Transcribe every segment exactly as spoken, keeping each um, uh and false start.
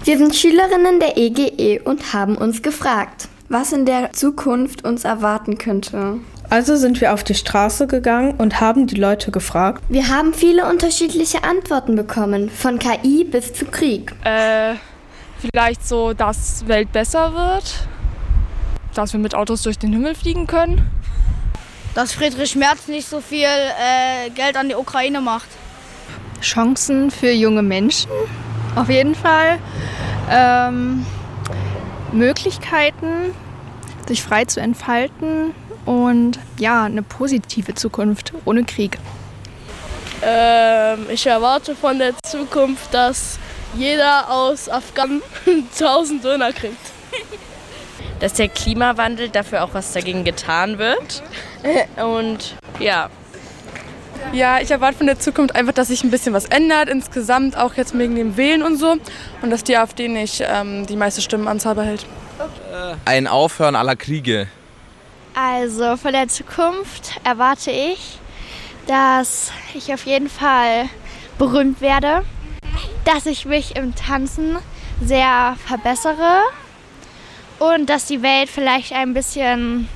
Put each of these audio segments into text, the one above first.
Wir sind Schülerinnen der E G E und haben uns gefragt, was in der Zukunft uns erwarten könnte. Also sind wir auf die Straße gegangen und haben die Leute gefragt. Wir haben viele unterschiedliche Antworten bekommen, von K I bis zu Krieg. Äh, vielleicht so, dass die Welt besser wird, dass wir mit Autos durch den Himmel fliegen können. Dass Friedrich Merz nicht so viel äh, Geld an die Ukraine macht. Chancen für junge Menschen, auf jeden Fall. Ähm, Möglichkeiten, sich frei zu entfalten. Und ja, eine positive Zukunft ohne Krieg. Ähm, ich erwarte von der Zukunft, dass jeder aus Afghanistan tausend Döner kriegt. Dass der Klimawandel dafür auch was dagegen getan wird. Und ja. Ja, ich erwarte von der Zukunft einfach, dass sich ein bisschen was ändert, insgesamt auch jetzt wegen dem Wählen und so. Und dass die AfD nicht ähm, die meiste Stimmenanzahl behält. Ein Aufhören aller Kriege. Also von der Zukunft erwarte ich, dass ich auf jeden Fall berühmt werde, dass ich mich im Tanzen sehr verbessere und dass die Welt vielleicht ein bisschen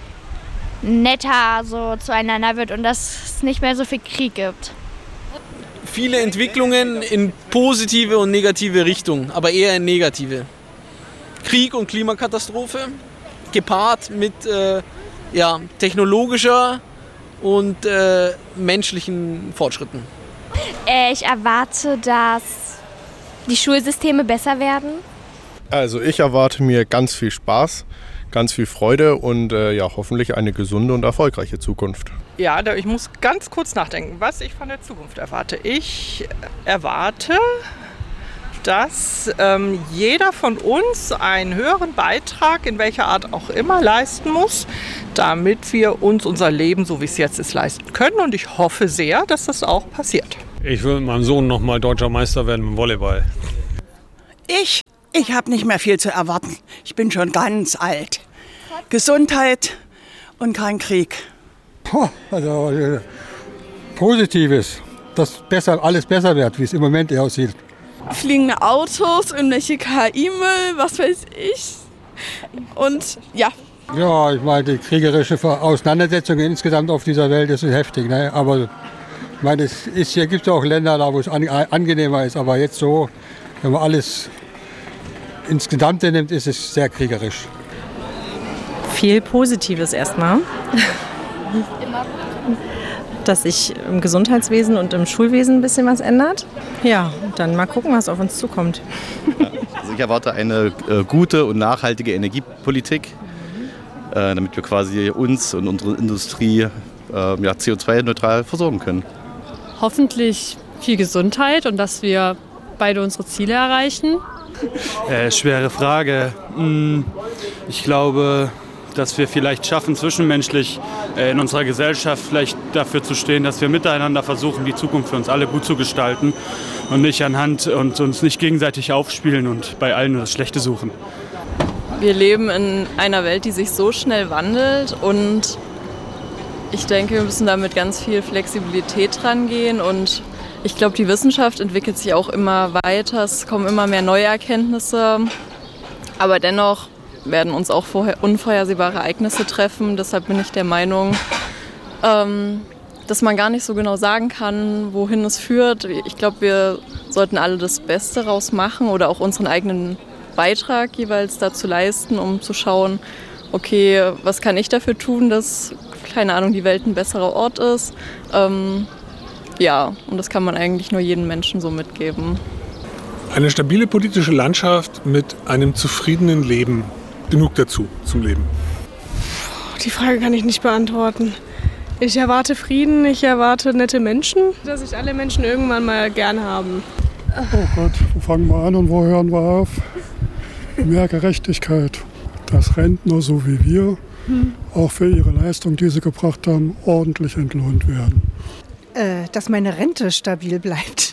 netter so zueinander wird und dass es nicht mehr so viel Krieg gibt. Viele Entwicklungen in positive und negative Richtung, aber eher in negative. Krieg und Klimakatastrophe. Gepaart mit äh, ja, technologischer und äh, menschlichen Fortschritten. Äh, ich erwarte, dass die Schulsysteme besser werden. Also ich erwarte mir ganz viel Spaß, ganz viel Freude und äh, ja, hoffentlich eine gesunde und erfolgreiche Zukunft. Ja, ich muss ganz kurz nachdenken, was ich von der Zukunft erwarte. Ich erwarte, dass ähm, jeder von uns einen höheren Beitrag, in welcher Art auch immer, leisten muss, damit wir uns unser Leben, so wie es jetzt ist, leisten können. Und ich hoffe sehr, dass das auch passiert. Ich will mit meinem Sohn noch mal deutscher Meister werden im Volleyball. Ich, ich habe nicht mehr viel zu erwarten. Ich bin schon ganz alt. Gesundheit und kein Krieg. Puh, also äh, Positives, dass besser, alles besser wird, wie es im Moment aussieht. Fliegende Autos, irgendwelche K I-Müll, was weiß ich. Und ja. Ja, ich meine, die kriegerische Auseinandersetzung insgesamt auf dieser Welt ist heftig. Ne? Aber ich meine, es ist, hier gibt es auch Länder, da wo es an, angenehmer ist. Aber jetzt so, wenn man alles ins Gesamte nimmt, ist es sehr kriegerisch. Viel Positives erstmal. Dass sich im Gesundheitswesen und im Schulwesen ein bisschen was ändert. Ja, dann mal gucken, was auf uns zukommt. Also ich erwarte eine äh, gute und nachhaltige Energiepolitik, äh, damit wir quasi uns und unsere Industrie äh, ja, C O zwei neutral versorgen können. Hoffentlich viel Gesundheit und dass wir beide unsere Ziele erreichen. Äh, schwere Frage. Ich glaube, dass wir vielleicht schaffen, zwischenmenschlich äh, in unserer Gesellschaft vielleicht dafür zu stehen, dass wir miteinander versuchen, die Zukunft für uns alle gut zu gestalten und nicht anhand und uns nicht gegenseitig aufspielen und bei allen nur das Schlechte suchen. Wir leben in einer Welt, die sich so schnell wandelt und ich denke, wir müssen da mit ganz viel Flexibilität rangehen und ich glaube, die Wissenschaft entwickelt sich auch immer weiter, es kommen immer mehr neue Erkenntnisse, aber dennoch werden uns auch vorher unvorhersehbare Ereignisse treffen. Deshalb bin ich der Meinung, ähm, dass man gar nicht so genau sagen kann, wohin es führt. Ich glaube, wir sollten alle das Beste daraus machen oder auch unseren eigenen Beitrag jeweils dazu leisten, um zu schauen, okay, was kann ich dafür tun, dass, keine Ahnung, die Welt ein besserer Ort ist. Ähm, ja, und das kann man eigentlich nur jedem Menschen so mitgeben. Eine stabile politische Landschaft mit einem zufriedenen Leben. Genug dazu zum Leben. Die Frage kann ich nicht beantworten. Ich erwarte Frieden, ich erwarte nette Menschen, dass sich alle Menschen irgendwann mal gern haben. Oh Gott, wo fangen wir an und wo hören wir auf? Mehr Gerechtigkeit, dass Rentner so wie wir hm. auch für ihre Leistung, die sie gebracht haben, ordentlich entlohnt werden. Äh, dass meine Rente stabil bleibt.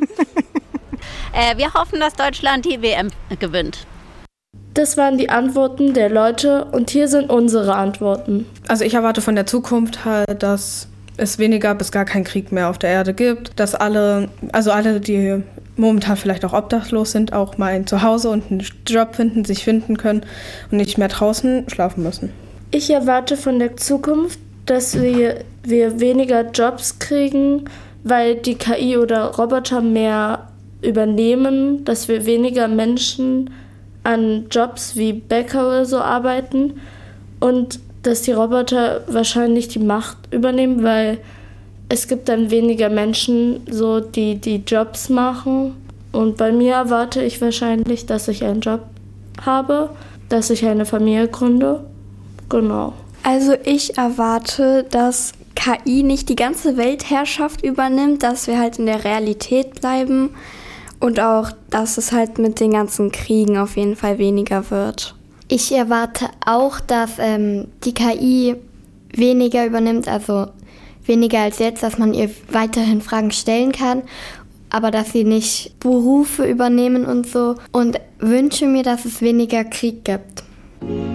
äh, wir hoffen, dass Deutschland die W M gewinnt. Das waren die Antworten der Leute und hier sind unsere Antworten. Also ich erwarte von der Zukunft halt, dass es weniger bis gar keinen Krieg mehr auf der Erde gibt, dass alle, also alle, die momentan vielleicht auch obdachlos sind, auch mal ein Zuhause und einen Job finden, sich finden können und nicht mehr draußen schlafen müssen. Ich erwarte von der Zukunft, dass wir, wir weniger Jobs kriegen, weil die K I oder Roboter mehr übernehmen, dass wir weniger Menschen an Jobs wie Bäcker oder so arbeiten und dass die Roboter wahrscheinlich die Macht übernehmen, weil es gibt dann weniger Menschen, so, die die Jobs machen. Und bei mir erwarte ich wahrscheinlich, dass ich einen Job habe, dass ich eine Familie gründe. Genau. Also ich erwarte, dass K I nicht die ganze Weltherrschaft übernimmt, dass wir halt in der Realität bleiben und auch, dass es halt mit den ganzen Kriegen auf jeden Fall weniger wird. Ich erwarte auch, dass ähm, die K I weniger übernimmt, also weniger als jetzt, dass man ihr weiterhin Fragen stellen kann, aber dass sie nicht Berufe übernehmen und so. Und wünsche mir, dass es weniger Krieg gibt.